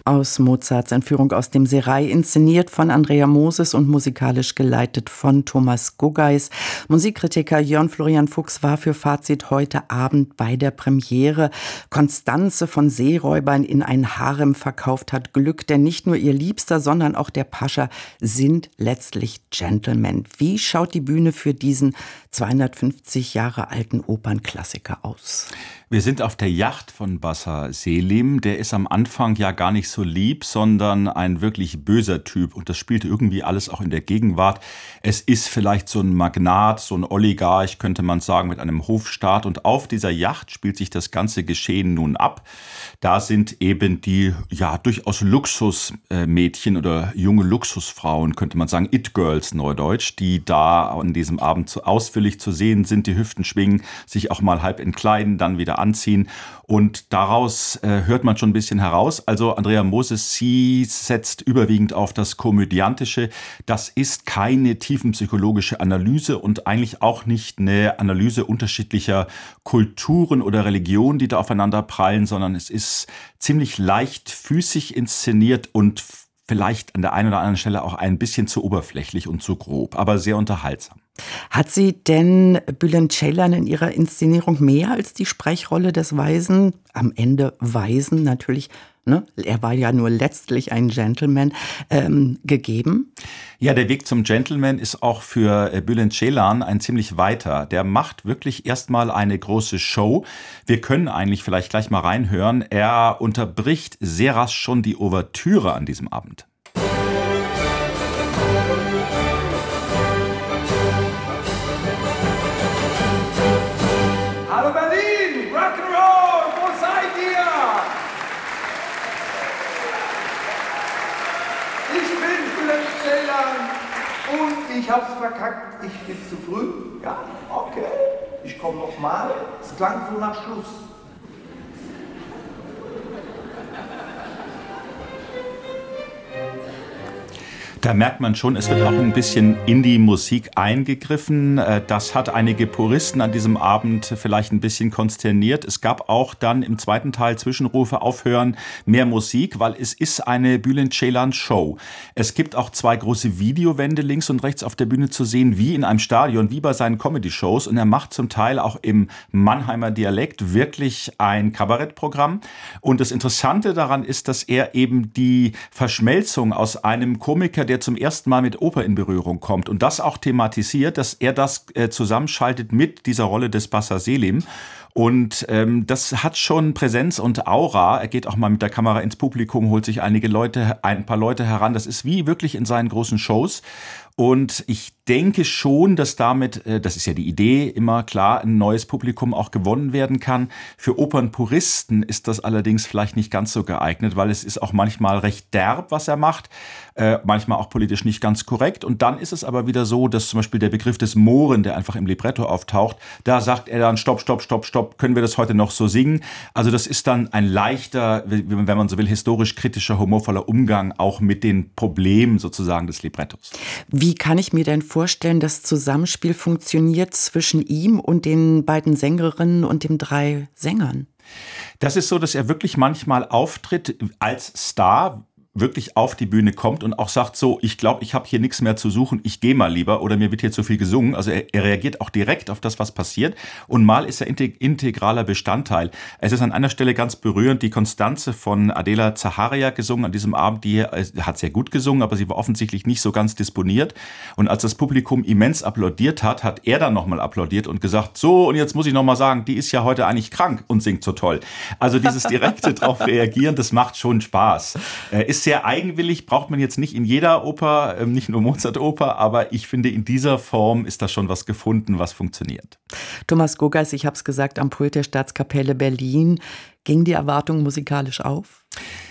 Aus Mozarts Entführung aus dem Serail, inszeniert von Andrea Moses und musikalisch geleitet von Thomas Guggeis. Musikkritiker Jörn Florian Fuchs war für Fazit heute Abend bei der Premiere. Constanze von Seeräubern in ein Harem verkauft hat Glück, denn nicht nur ihr Liebster, sondern auch der Pascha sind letztlich Gentlemen. Wie schaut die Bühne für diesen 250 Jahre alten Opernklassiker aus? Wir sind auf der Yacht von Bassa Selim. Der ist am Anfang ja gar nicht so lieb, sondern ein wirklich böser Typ. Und das spielt irgendwie alles auch in der Gegenwart. Es ist vielleicht so ein Magnat, so ein Oligarch, könnte man sagen, mit einem Hofstaat. Und auf dieser Yacht spielt sich das ganze Geschehen nun ab. Da sind eben die ja durchaus Luxusmädchen oder junge Luxusfrauen, könnte man sagen, It-Girls neudeutsch, die da an diesem Abend so ausführlich zu sehen sind, die Hüften schwingen, sich auch mal halb entkleiden, dann wieder anziehen. Und daraus hört man schon ein bisschen heraus. Also Andrea Moses, sie setzt überwiegend auf das Komödiantische. Das ist keine tiefenpsychologische Analyse und eigentlich auch nicht eine Analyse unterschiedlicher Kulturen oder Religionen, die da aufeinander prallen, sondern es ist ziemlich leichtfüßig inszeniert und vielleicht an der einen oder anderen Stelle auch ein bisschen zu oberflächlich und zu grob, aber sehr unterhaltsam. Hat sie denn Bülent Ceylan in ihrer Inszenierung mehr als die Sprechrolle des Weisen, am Ende Weisen natürlich, ne? Er war ja nur letztlich ein Gentleman, gegeben? Ja, der Weg zum Gentleman ist auch für Bülent Ceylan ein ziemlich weiter. Der macht wirklich erstmal eine große Show. Wir können eigentlich vielleicht gleich mal reinhören. Er unterbricht sehr rasch schon die Ouvertüre an diesem Abend. Hallo Berlin, Rock'n'Roll, wo seid ihr? Ich bin Bülent Ceylan und ich hab's verkackt. Ich bin zu früh. Ja, okay. Ich komme nochmal. Es klang so nach Schluss. Da merkt man schon, es wird auch ein bisschen in die Musik eingegriffen. Das hat einige Puristen an diesem Abend vielleicht ein bisschen konsterniert. Es gab auch dann im zweiten Teil Zwischenrufe, aufhören, mehr Musik, weil es ist eine Bülent Ceylan Show. Es gibt auch 2 große Videowände links und rechts auf der Bühne zu sehen, wie in einem Stadion, wie bei seinen Comedy-Shows. Und er macht zum Teil auch im Mannheimer Dialekt wirklich ein Kabarettprogramm. Und das Interessante daran ist, dass er eben die Verschmelzung aus einem Komiker, der zum ersten Mal mit Oper in Berührung kommt und das auch thematisiert, dass er das zusammenschaltet mit dieser Rolle des Bassa Selim. Und das hat schon Präsenz und Aura. Er geht auch mal mit der Kamera ins Publikum, holt sich ein paar Leute heran. Das ist wie wirklich in seinen großen Shows. Und ich denke schon, dass damit, das ist ja die Idee, immer klar, ein neues Publikum auch gewonnen werden kann. Für Opernpuristen ist das allerdings vielleicht nicht ganz so geeignet, weil es ist auch manchmal recht derb, was er macht, manchmal auch politisch nicht ganz korrekt. Und dann ist es aber wieder so, dass zum Beispiel der Begriff des Mohren, der einfach im Libretto auftaucht, da sagt er dann stopp, stopp, stopp, stopp, können wir das heute noch so singen? Also das ist dann ein leichter, wenn man so will, historisch-kritischer, humorvoller Umgang auch mit den Problemen sozusagen des Librettos. Wie kann ich mir denn vorstellen, das Zusammenspiel funktioniert zwischen ihm und den beiden Sängerinnen und den 3 Sängern? Das ist so, dass er wirklich manchmal auftritt als Star, wirklich auf die Bühne kommt und auch sagt so, ich glaube, ich habe hier nichts mehr zu suchen, ich gehe mal lieber oder mir wird hier zu viel gesungen. Also er reagiert auch direkt auf das, was passiert und mal ist er integraler Bestandteil. Es ist an einer Stelle ganz berührend, die Constanze von Adela Zaharia gesungen an diesem Abend, die hat sehr gut gesungen, aber sie war offensichtlich nicht so ganz disponiert und als das Publikum immens applaudiert hat, hat er dann nochmal applaudiert und gesagt, so und jetzt muss ich nochmal sagen, die ist ja heute eigentlich krank und singt so toll. Also dieses direkte drauf reagieren, das macht schon Spaß. Ist sehr eigenwillig, braucht man jetzt nicht in jeder Oper, nicht nur Mozart-Oper, aber ich finde, in dieser Form ist da schon was gefunden, was funktioniert. Thomas Guggeis, ich habe es gesagt, am Pult der Staatskapelle Berlin. Ging die Erwartung musikalisch auf?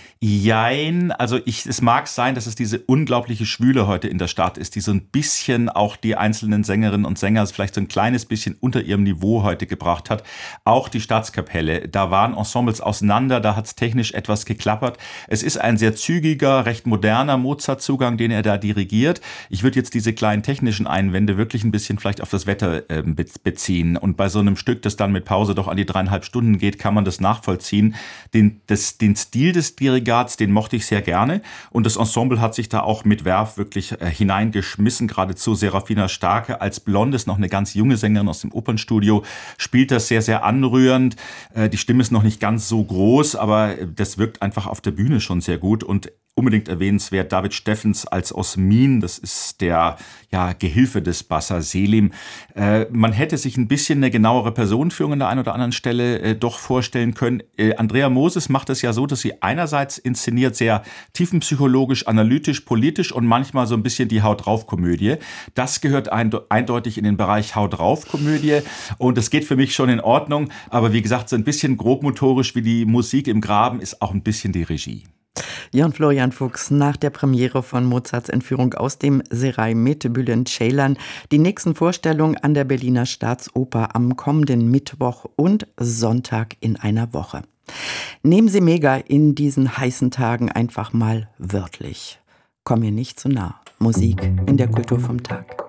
Jein, also es mag sein, dass es diese unglaubliche Schwüle heute in der Stadt ist, die so ein bisschen auch die einzelnen Sängerinnen und Sänger vielleicht so ein kleines bisschen unter ihrem Niveau heute gebracht hat. Auch die Staatskapelle, da waren Ensembles auseinander, da hat es technisch etwas geklappert. Es ist ein sehr zügiger, recht moderner Mozart-Zugang, den er da dirigiert. Ich würde jetzt diese kleinen technischen Einwände wirklich ein bisschen vielleicht auf das Wetter beziehen. Und bei so einem Stück, das dann mit Pause doch an die 3,5 Stunden geht, kann man das nachvollziehen. Den Stil des Dirigenten Bogarts, den mochte ich sehr gerne. Und das Ensemble hat sich da auch mit Verve wirklich hineingeschmissen. Geradezu Serafina Starke als Blondes, noch eine ganz junge Sängerin aus dem Opernstudio, spielt das sehr, sehr anrührend. Die Stimme ist noch nicht ganz so groß, aber das wirkt einfach auf der Bühne schon sehr gut. Und unbedingt erwähnenswert David Steffens als Osmin, das ist der Gehilfe des Bassa Selim. Man hätte sich ein bisschen eine genauere Personenführung an der einen oder anderen Stelle doch vorstellen können. Andrea Moses macht es ja so, dass sie einerseits inszeniert sehr tiefenpsychologisch, analytisch, politisch und manchmal so ein bisschen die Haut-drauf-Komödie. Das gehört eindeutig in den Bereich Haut-drauf-Komödie und das geht für mich schon in Ordnung. Aber wie gesagt, so ein bisschen grobmotorisch wie die Musik im Graben ist auch ein bisschen die Regie. Jörn Florian Fuchs, nach der Premiere von Mozarts Entführung aus dem Serai mit Bülent Ceylan, die nächsten Vorstellungen an der Berliner Staatsoper am kommenden Mittwoch und Sonntag in einer Woche. Nehmen Sie Mega in diesen heißen Tagen einfach mal wörtlich. Komm mir nicht zu nah. Musik in der Kultur vom Tag.